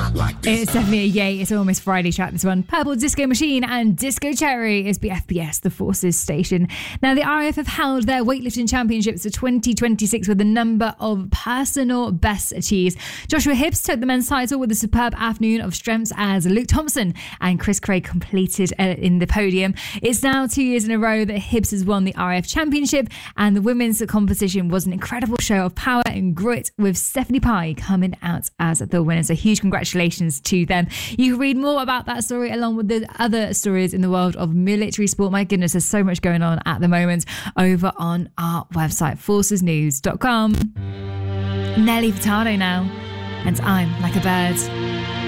It's definitely a yay. It's almost Friday track, this one. Purple Disco Machine and Disco Cherry is FBS, the Forces station. Now, the RAF have held their weightlifting championships for 2026 with a number of personal bests achieved. Joshua Hibbs took the men's title with a superb afternoon of strengths as Luke Thompson and Chris Craig completed in the podium. It's now 2 years in a row that Hibbs has won the RAF championship, and the women's competition was an incredible show of power and grit, with Stephanie Pye coming out as the winner. So huge congratulations to them. You can read more about that story along with the other stories in the world of military sport. My goodness, there's so much going on at the moment over on our website, forcesnews.com. Nelly Furtado now, and I'm Like a Bird.